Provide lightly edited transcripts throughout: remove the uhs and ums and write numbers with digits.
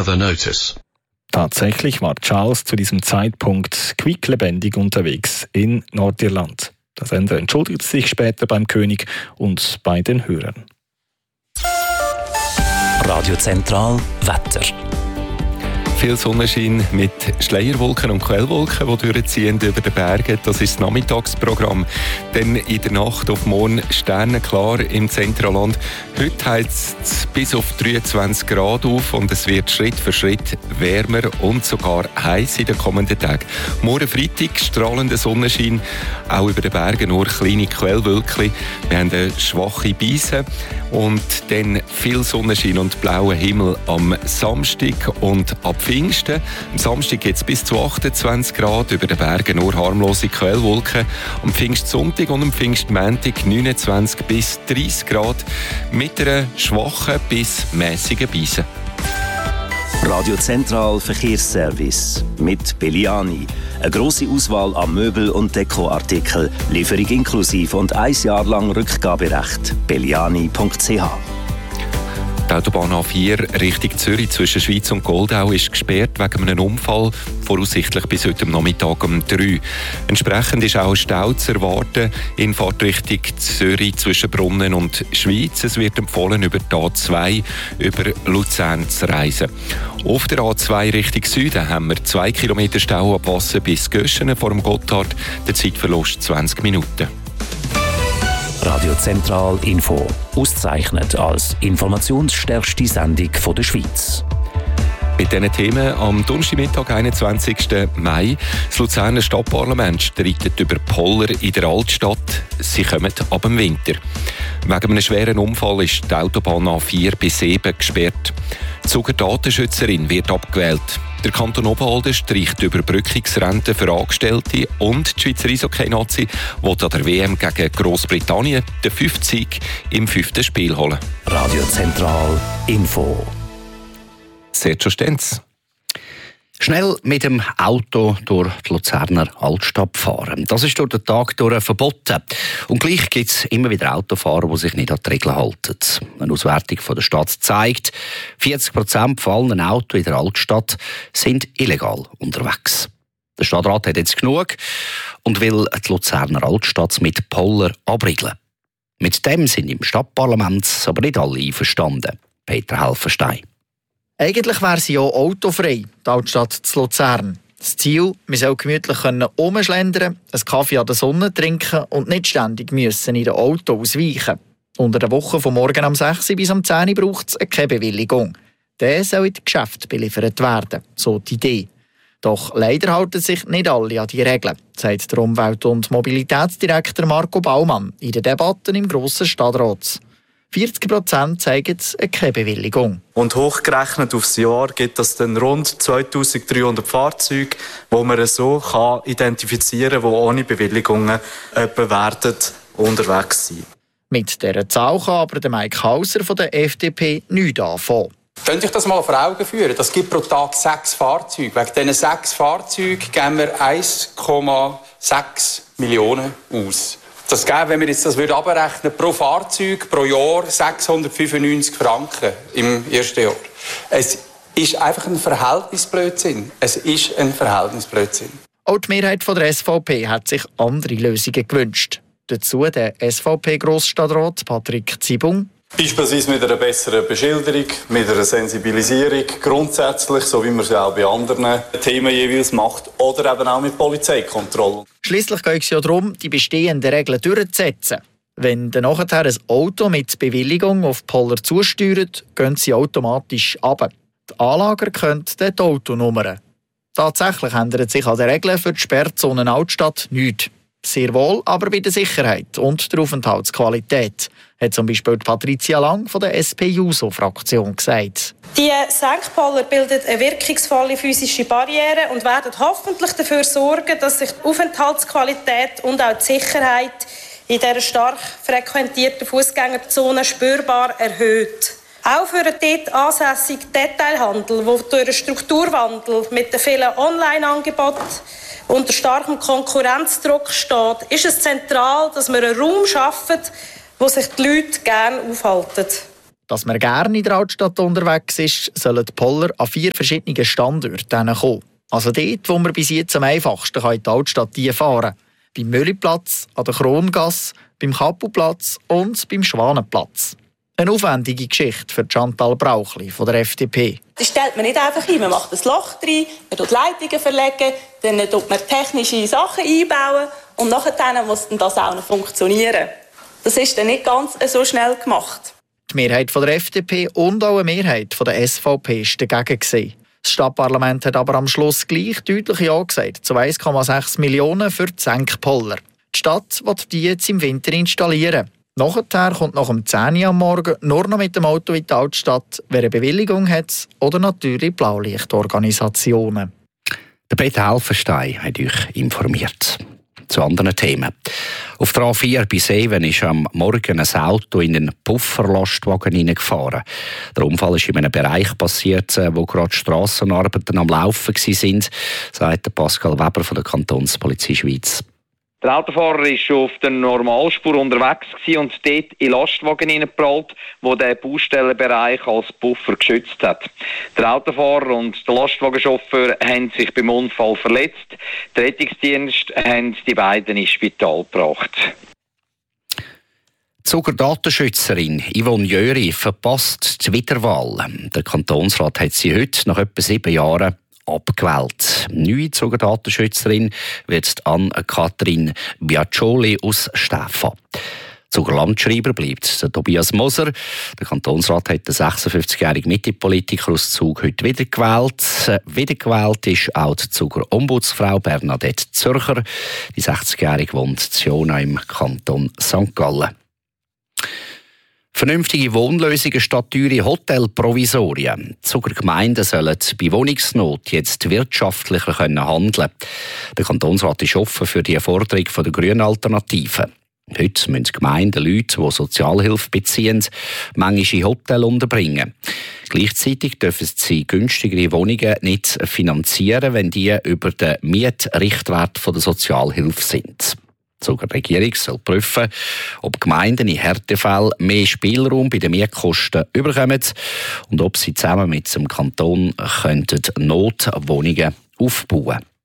further notice. Tatsächlich war Charles zu diesem Zeitpunkt quicklebendig unterwegs in Nordirland. Der Sender entschuldigte sich später beim König und bei den Hörern. Radio Zentral Wetter. Viel Sonnenschein mit Schleierwolken und Quellwolken, die durchziehen über den Bergen. Das ist das Nachmittagsprogramm. Dann in der Nacht auf morgen sternenklar im Zentralland. Heute heizt es bis auf 23 Grad auf und es wird Schritt für Schritt wärmer und sogar heiß in den kommenden Tagen. Morgen Freitag strahlender Sonnenschein, auch über den Bergen nur kleine Quellwölkchen. Wir haben eine schwache Beise und dann viel Sonnenschein und blauer Himmel am Samstag und ab Pfingsten. Am Samstag geht es bis zu 28 Grad, über den Bergen nur harmlose Quellwolken. Am Pfingstsonntag und am Pfingstmontag 29 bis 30 Grad mit einer schwachen bis mäßigen Beise. Radio Zentral Verkehrsservice mit Belliani. Eine grosse Auswahl an Möbel- und Dekoartikeln, Lieferung inklusive und 1 Jahr lang Rückgaberecht. belliani.ch. Die Autobahn A4 Richtung Zürich zwischen Schweiz und Goldau ist gesperrt wegen einem Unfall, voraussichtlich bis heute Nachmittag um 3. Entsprechend ist auch ein Stau zu erwarten in Fahrtrichtung Zürich zwischen Brunnen und Schweiz. Es wird empfohlen, über die A2 über Luzern zu reisen. Auf der A2 Richtung Süden haben wir 2 Kilometer Stau ab Wassen bis Göschenen vor dem Gotthard. Der Zeitverlust 20 Minuten. Radio Zentral Info. Ausgezeichnet als informationsstärkste Sendung der Schweiz. Mit diesen Themen am Donnerstagmittag, 21. Mai. Das Luzerner Stadtparlament streitet über Poller in der Altstadt. Sie kommen ab dem Winter. Wegen einem schweren Unfall ist die Autobahn A4 bis Eben gesperrt. Die Zuger Datenschützerin wird abgewählt. Der Kanton Obwalden streicht Überbrückungsrenten für Angestellte und die Schweizer Eishockey-Nazi will an der WM gegen Grossbritannien den 5. Sieg im 5. Spiel holen. Radio Zentral Info. Sergio Stenz. Schnell mit dem Auto durch die Luzerner Altstadt fahren. Das ist durch den Tag durch verboten. Und gleich gibt es immer wieder Autofahrer, die sich nicht an die Regeln halten. Eine Auswertung von der Stadt zeigt, 40% von allen Autos in der Altstadt sind illegal unterwegs. Der Stadtrat hat jetzt genug und will die Luzerner Altstadt mit Poller abriegeln. Mit dem sind im Stadtparlament aber nicht alle einverstanden. Peter Helfenstein. Eigentlich wäre sie ja autofrei, die Altstadt zu Luzern. Das Ziel, man soll gemütlich herumschlendern, einen Kaffee an der Sonne trinken und nicht ständig müssen in den Auto ausweichen. Unter der Woche von morgen am 6 bis am 10 braucht es keine Bewilligung. Der soll in die Geschäfte beliefert werden, so die Idee. Doch leider halten sich nicht alle an die Regeln, sagt der Umwelt- und Mobilitätsdirektor Marco Baumann in den Debatten im Grossen Stadtrat. 40% zeigen keine Bewilligung. Und hochgerechnet aufs Jahr gibt es dann rund 2300 Fahrzeuge, die man so identifizieren kann, die ohne Bewilligungen werden unterwegs sein. Mit dieser Zahl kann aber der Mike Hauser von der FDP nichts anfangen. Könnt ihr euch das mal vor Augen führen? Das gibt pro Tag 6 Fahrzeuge. Wegen diesen 6 Fahrzeugen geben wir 1,6 Millionen aus. Das gäbe, wenn wir jetzt das abrechnen, pro Fahrzeug pro Jahr 695 Franken im ersten Jahr. Es ist einfach ein Verhältnisblödsinn. Auch die Mehrheit der SVP hat sich andere Lösungen gewünscht. Dazu der SVP-Grossstadtrat Patrick Zibung. Beispielsweise mit einer besseren Beschilderung, mit einer Sensibilisierung grundsätzlich, so wie man es auch bei anderen Themen jeweils macht, oder eben auch mit Polizeikontrollen. Schliesslich geht es ja darum, die bestehenden Regeln durchzusetzen. Wenn dann nachher ein Auto mit Bewilligung auf Poller zusteuert, gehen sie automatisch runter. Die Anlager können die Autonummern. Tatsächlich ändert sich an den Regeln für die Sperrzone Altstadt nichts. Sehr wohl aber bei der Sicherheit und der Aufenthaltsqualität, hat zum Beispiel Patricia Lang von der SP-JUSO-Fraktion gesagt. Die Senkpoller bilden eine wirkungsvolle physische Barriere und werden hoffentlich dafür sorgen, dass sich die Aufenthaltsqualität und auch die Sicherheit in dieser stark frequentierten Fußgängerzone spürbar erhöht. Auch für den dort ansässigen Detailhandel, der durch den Strukturwandel mit den vielen Online-Angeboten unter starkem Konkurrenzdruck steht, ist es zentral, dass wir einen Raum schaffen, wo sich die Leute gerne aufhalten. Dass man gerne in der Altstadt unterwegs ist, sollen die Poller an 4 verschiedenen Standorten kommen. Also dort, wo man bis jetzt am einfachsten in die Altstadt fahren kann. Beim Mülliplatz, an der Krongasse, beim Kappelplatz und beim Schwanenplatz. Eine aufwendige Geschichte für Chantal Brauchli von der FDP. Das stellt man nicht einfach ein. Man macht ein Loch rein, man tut Leitungen verlegen, dann tut man technische Sachen einbauen und nachher muss das auch noch funktionieren. Das ist dann nicht ganz so schnell gemacht. Die Mehrheit von der FDP und auch eine Mehrheit von der SVP ist dagegen gewesen. Das Stadtparlament hat aber am Schluss gleich deutlich Ja gesagt zu 1,6 Millionen für die Senkpoller. Die Stadt will die jetzt im Winter installieren. Nachher kommt nach dem 10 Uhr am Morgen nur noch mit dem Auto in die Altstadt, wer eine Bewilligung hat oder natürlich Blaulichtorganisationen. Der Peter Helfenstein hat euch informiert. Zu anderen Themen. Auf der A4 bei Seven ist am Morgen ein Auto in einen Pufferlastwagen hineingefahren. Der Unfall ist in einem Bereich passiert, wo gerade Strassenarbeiten am Laufen waren, sagt Pascal Weber von der Kantonspolizei Schweiz. Der Autofahrer war auf der Normalspur unterwegs und dort in den Lastwagen hineingeprallt, wo der Baustellenbereich als Puffer geschützt hat. Der Autofahrer und der Lastwagenchauffeur haben sich beim Unfall verletzt. Der Rettungsdienst hat die beiden ins Spital gebracht. Die Zuckerdatenschützerin Yvonne Jöri verpasst die Wiederwahl. Der Kantonsrat hat sie heute nach etwa 7 Jahren abgewählt. Neue Zuckerdatenschützerin wird Anne-Kathrin Biacioli aus Stäfa. Zuckerlandschreiber bleibt der Tobias Moser. Der Kantonsrat hat den 56-jährigen Mitte-Politiker aus Zug heute wiedergewählt. Wiedergewählt ist auch die Zuckerombudsfrau Bernadette Zürcher. Die 60-jährige wohnt in Jona im Kanton St. Gallen. Vernünftige Wohnlösungen statt teure Hotelprovisorien. Die Zuckergemeinden sollen bei Wohnungsnot jetzt wirtschaftlicher handeln können. Der Kantonsrat ist offen für die Forderung der grünen Alternative. Heute müssen Gemeinden Leute, die Sozialhilfe beziehen, manchmal in Hotels unterbringen. Gleichzeitig dürfen sie günstigere Wohnungen nicht finanzieren, wenn die über den Mietrichtwert der Sozialhilfe sind. Die Regierung soll prüfen, ob Gemeinden in Härtefällen mehr Spielraum bei den Mietkosten bekommen und ob sie zusammen mit dem Kanton Notwohnungen aufbauen können.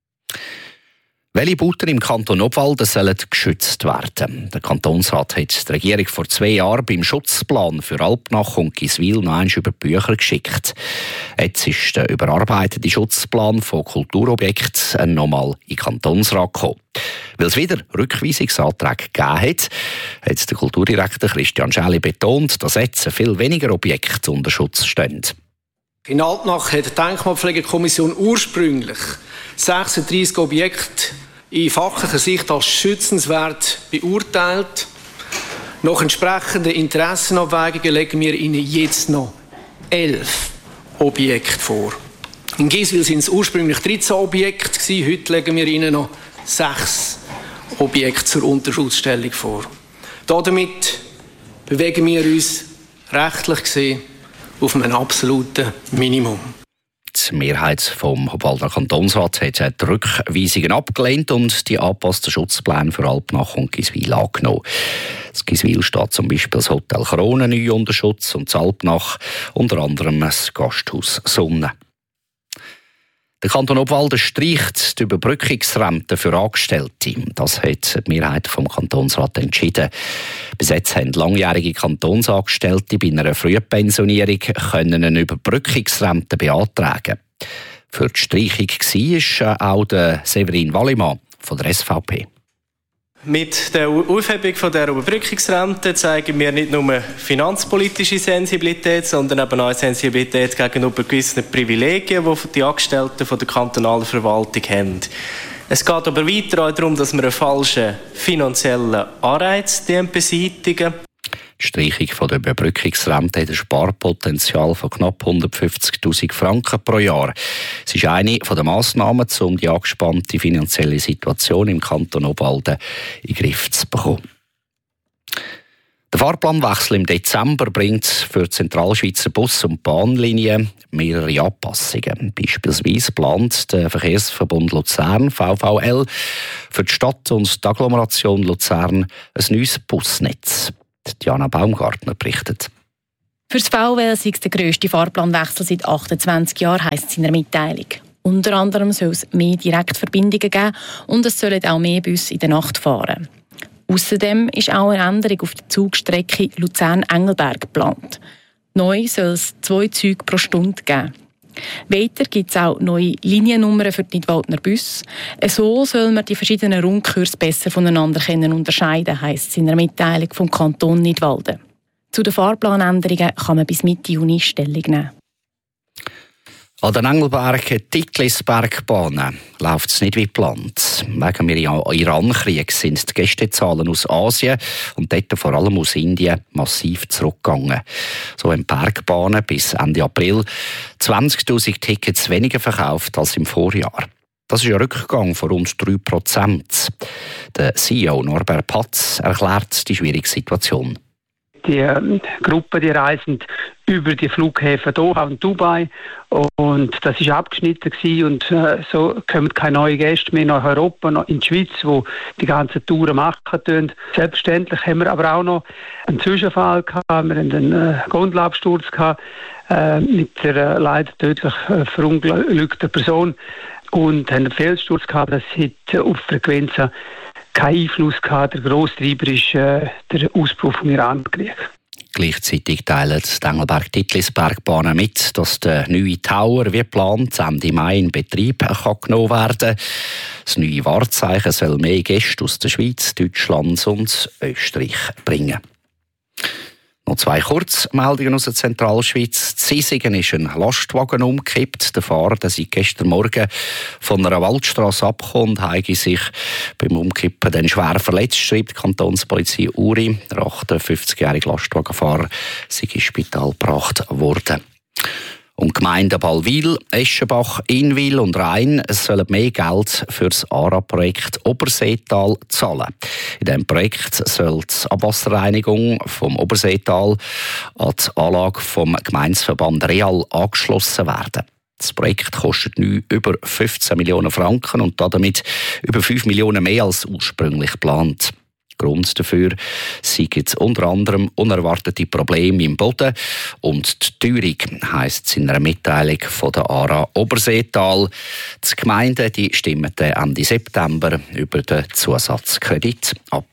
Welche Butter im Kanton Obwalden sollen geschützt werden? Der Kantonsrat hat die Regierung vor 2 Jahren beim Schutzplan für Alpnach und Giswil noch einmal über die Bücher geschickt. Jetzt ist der überarbeitete Schutzplan von Kulturobjekten nochmal in den Kantonsrat gekommen. Weil es wieder Rückweisungsanträge gegeben hat der Kulturdirektor Christian Schäli betont, dass jetzt viel weniger Objekte unter Schutz stehen. In Altnach hat die Denkmalpflegekommission ursprünglich 36 Objekte in fachlicher Sicht als schützenswert beurteilt. Nach entsprechenden Interessenabwägungen legen wir Ihnen jetzt noch 11 Objekte vor. In Giswil waren es ursprünglich 13 Objekte, heute legen wir Ihnen noch 6 Objekte zur Unterschutzstellung vor. Damit bewegen wir uns rechtlich gesehen auf einem absoluten Minimum. Die Mehrheit vom Obwalder Kantonsrat hat die Rückweisungen abgelehnt und die angepassten Schutzpläne für Alpnach und Giswil angenommen. Das Giswil steht zum Beispiel das Hotel Krone neu unter Schutz und das Alpnach unter anderem das Gasthaus Sonne. Der Kanton Obwalden streicht die Überbrückungsrente für Angestellte. Das hat die Mehrheit vom Kantonsrat entschieden. Bis jetzt haben langjährige Kantonsangestellte bei einer Frühpensionierung eine Überbrückungsrente beantragen. Für die Streichung war auch der Severin Wallimann von der SVP. Mit der Aufhebung der Überbrückungsrente zeigen wir nicht nur finanzpolitische Sensibilität, sondern eben auch Sensibilität gegenüber gewissen Privilegien, die die Angestellten der kantonalen Verwaltung haben. Es geht aber weiter auch darum, dass wir einen falschen finanziellen Anreiz beseitigen. Die Streichung der Überbrückungsrente hat ein Sparpotenzial von knapp 150'000 Franken pro Jahr. Es ist eine der Massnahmen, um die angespannte finanzielle Situation im Kanton Obwalden in den Griff zu bekommen. Der Fahrplanwechsel im Dezember bringt für die Zentralschweizer Bus- und Bahnlinien mehrere Anpassungen. Beispielsweise plant der Verkehrsverbund Luzern, VVL, für die Stadt und die Agglomeration Luzern ein neues Busnetz. Diana Baumgartner berichtet. Für das VWL sei es der grösste Fahrplanwechsel seit 28 Jahren, heisst es in der Mitteilung. Unter anderem soll es mehr Direktverbindungen geben und es sollen auch mehr Busse in der Nacht fahren. Außerdem ist auch eine Änderung auf der Zugstrecke Luzern-Engelberg geplant. Neu soll es 2 Züge pro Stunde geben. Weiter gibt es auch neue Liniennummern für die Nidwaldner Busse. So soll man die verschiedenen Rundkurse besser voneinander unterscheiden, heisst es in der Mitteilung vom Kanton Nidwalden. Zu den Fahrplanänderungen kann man bis Mitte Juni Stellung nehmen. An den Engelberg-Dicklisbergbahnen läuft es nicht wie geplant. Wegen dem Iran-Krieg sind die Gästezahlen aus Asien und dort vor allem aus Indien massiv zurückgegangen. So haben die Bergbahnen bis Ende April 20'000 Tickets weniger verkauft als im Vorjahr. Das ist ein Rückgang von rund 3%. Der CEO Norbert Patz erklärt die schwierige Situation. Die Gruppe, die reisen über die Flughäfen Doha und Dubai und das ist abgeschnitten gewesen und so kommen keine neuen Gäste mehr nach Europa, noch in die Schweiz, wo die ganzen Touren machen können. Selbstverständlich haben wir aber auch noch einen Zwischenfall gehabt, wir haben einen Gondelabsturz gehabt mit der leider tödlich verunglückten Person und haben einen Felssturz gehabt, das hat auf die Frequenzen keinen Einfluss gehabt. Der grosse Treiber ist der Ausbruch vom Iran-Krieg. Gleichzeitig teilen die Engelberg-Dicklisbergbahnen mit, dass der neue Tower wie geplant Ende Mai in Betrieb genommen werden kann. Das neue Wahrzeichen soll mehr Gäste aus der Schweiz, Deutschland und Österreich bringen. Noch 2 Kurzmeldungen aus der Zentralschweiz. In Zisingen ist ein Lastwagen umgekippt. Der Fahrer sei gestern Morgen von einer Waldstrasse abgekommen und habe sich beim Umkippen dann schwer verletzt, schreibt die Kantonspolizei Uri. Der 58-jährige Lastwagenfahrer sei ins Spital gebracht worden. Und die Gemeinden Ballwil, Eschenbach, Inwil und Rhein sollen mehr Geld für das ARA-Projekt Oberseetal zahlen. In diesem Projekt soll die Abwasserreinigung vom Oberseetal an die Anlage vom Gemeindeverband Real angeschlossen werden. Das Projekt kostet neu über 15 Millionen Franken und damit über 5 Millionen mehr als ursprünglich geplant. Grund dafür sind unter anderem unerwartete Probleme im Boden und die Teuerung, heisst es in einer Mitteilung von der ARA Oberseetal. Die Gemeinden stimmen Ende September über den Zusatzkredit ab.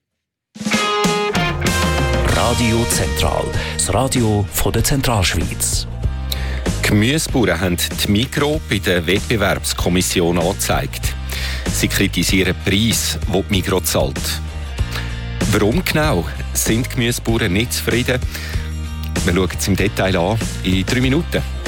Radio Zentral, das Radio von der Zentralschweiz. Gemüsebauern haben die Migros bei der Wettbewerbskommission angezeigt. Sie kritisieren den Preis, den die Migros zahlt. Warum genau sind Gemüsebauern nicht zufrieden? Wir schauen es im Detail an in 3 Minuten.